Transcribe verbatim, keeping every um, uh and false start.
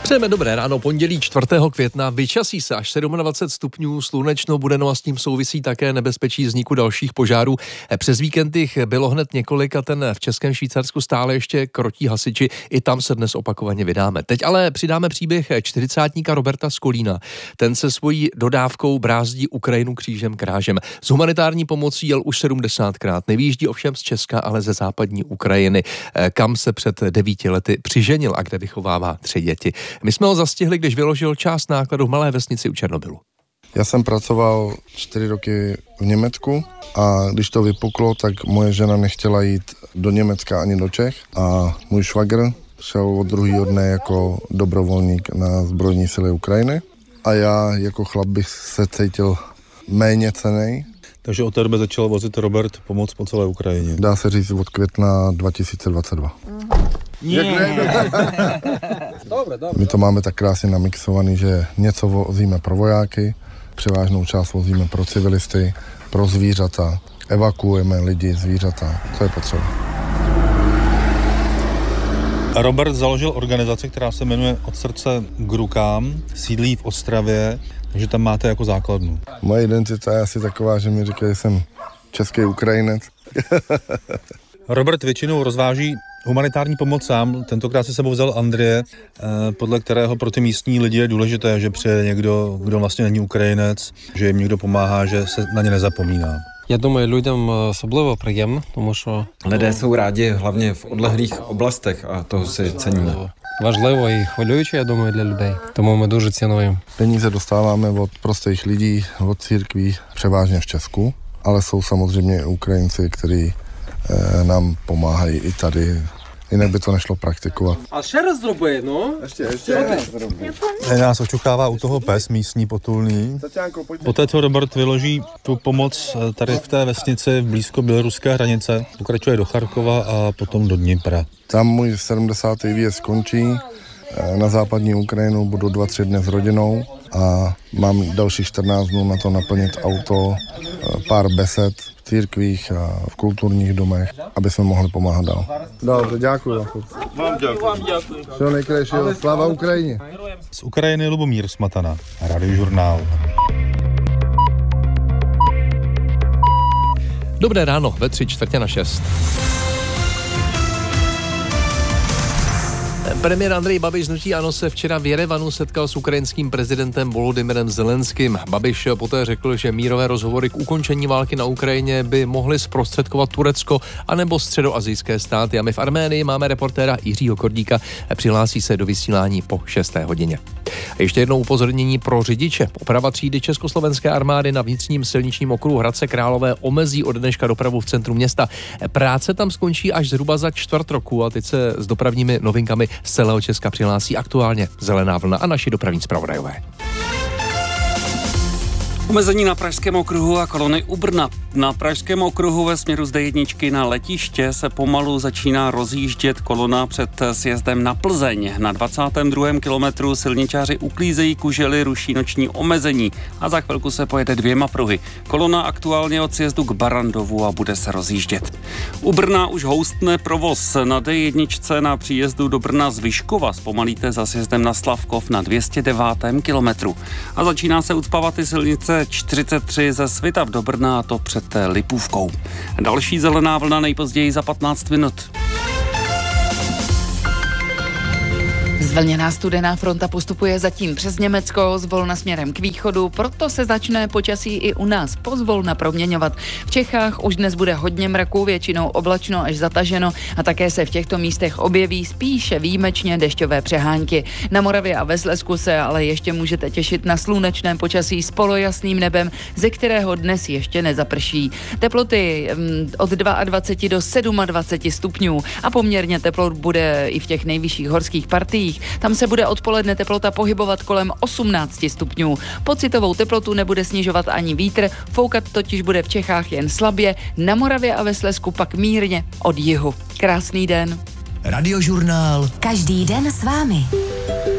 Přejeme dobré ráno, pondělí čtvrtého května, vyčasí se až dvacet sedm stupňů, slunečno bude, no a s tím souvisí také nebezpečí vzniku dalších požárů. Přes víkend jich bylo hned několik a ten v Českém Švýcarsku stále ještě krotí hasiči, i tam se dnes opakovaně vydáme. Teď ale přidáme příběh čtyřicátníka Roberta z Kolína. Ten se svojí dodávkou brázdí Ukrajinu křížem krážem. S humanitární pomocí jel už sedmdesátkrát, nevyjíždí ovšem z Česka, ale ze západní Ukrajiny, kam se před devíti lety přiženil a kde vychovává tři děti. My jsme ho zastihli, když vyložil část nákladu v malé vesnici u Černobylu. Já jsem pracoval čtyři roky v Německu a když to vypuklo, tak moje žena nechtěla jít do Německa ani do Čech a můj švagr šel od druhého dne jako dobrovolník na zbrojní síly Ukrajiny a já jako chlap bych se cítil méně cennej. Takže od té doby začal vozit Robert pomoc po celé Ukrajině. Dá se říct od května dva tisíce dvacet dva. My to máme tak krásně namixovaný, že něco vozíme pro vojáky, převážnou část vozíme pro civilisty, pro zvířata, evakuujeme lidi, zvířata, co je potřeba. Robert založil organizaci, která se jmenuje Od srdce k rukám, sídlí v Ostravě, takže tam máte jako základnu. Moje identita je asi taková, že mi říkají, že jsem český Ukrajinec. Robert většinou rozváží humanitární pomoc sám, tentokrát si sebou vzal Andreje, podle kterého pro ty místní lidi je důležité, že přijde někdo, kdo vlastně není Ukrajinec, že jim někdo pomáhá, že se na ně nezapomíná. Já думаю, lidem особливо приємно, тому що lidé jsou rádi hlavně v odlehlých oblastech a toho si ceníme. Важливо і хвилююче, я думаю, для людей. Тому ми дуже цінуємо. Peníze dostáváme od prostých lidí, od církví, převážně v Česku, ale jsou samozřejmě Ukrajinci, kteří eh, nám pomáhají i tady. Jinak by to nešlo praktikovat. A ще раз зроби, no? Ještě, ještě. Nás očukává u toho pes místní potulný. Poté, co Robert vyloží tu pomoc tady v té vesnici blízko běloruské hranice, pokračuje do Charkova a potom do Dnipra. Tam můj sedmdesátý výjezd skončí. Na západní Ukrajinu budu dva, tři dny s rodinou a mám dalších čtrnáct dnů na to naplnit auto, pár besed v církvích a v kulturních domech, aby jsme mohli pomáhat dál. Dobře, děkuji. Vám děkuji. Všeho nejkrajšího. Sláva Ukrajině. Z Ukrajiny Lubomír Smatana, Radiožurnál. Dobré ráno, ve tři čtvrtě na šest. Premiér Andrej Babiš z hnutí ANO se včera v Jerevanu setkal s ukrajinským prezidentem Volodymyrem Zelenským. Babiš poté řekl, že mírové rozhovory k ukončení války na Ukrajině by mohly zprostředkovat Turecko anebo středoasijské státy. A my v Arménii máme reportéra Jiřího Kordíka, přihlásí se do vysílání po šesté hodině. A ještě jednou upozornění pro řidiče. Oprava třídy Československé armády na vnitřním silničním okruhu Hradce Králové omezí od dneška dopravu v centru města. Práce tam skončí až zhruba za čtvrt roku a teď se s dopravními novinkami z celého Česka přihlásí aktuálně Zelená vlna a naši dopravní zpravodajové. Omezení na Pražském okruhu a kolony u Brna. Na Pražském okruhu ve směru z D jedna na letiště se pomalu začíná rozjíždět kolona před sjezdem na Plzeň. Na dvacátém druhém kilometru silničáři uklízejí kužely, ruší noční omezení a za chvilku se pojede dvěma pruhy. Kolona aktuálně od sjezdu k Barandovu a bude se rozjíždět. U Brna už houstne provoz. Na D jedna na příjezdu do Brna z Vyškova zpomalíte za sjezdem na Slavkov na dvě stě devátém kilometru. A začíná se ucpávat i silnice čtyřicet tři ze Svitav do Brna, a to před Lipůvkou. Další zelená vlna nejpozději za patnáct minut. Zvlněná studená fronta postupuje zatím přes Německo, zvolna směrem k východu, proto se začne počasí i u nás pozvolna proměňovat. V Čechách už dnes bude hodně mraku, většinou oblačno až zataženo a také se v těchto místech objeví spíše výjimečně dešťové přehánky. Na Moravě a ve Slezsku se ale ještě můžete těšit na slunečné počasí s polojasným nebem, ze kterého dnes ještě nezaprší. Teploty od dvacet dva do dvacet sedm stupňů a poměrně teplo bude i v těch nejvyšších horských partiích. Tam se bude odpoledne teplota pohybovat kolem osmnáct stupňů. Pocitovou teplotu nebude snižovat ani vítr, foukat totiž bude v Čechách jen slabě, na Moravě a ve Slezsku pak mírně od jihu. Krásný den. Radiožurnál. Každý den s vámi.